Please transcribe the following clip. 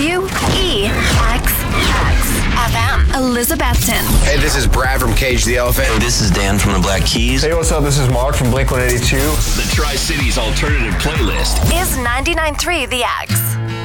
FM. Elizabethton. Hey, this is Brad from Cage the Elephant. Hey, this is Dan from the Black Keys. Hey, what's up? This is Mark from Blink-182. The Tri-Cities Alternative Playlist Is 99.3 The X.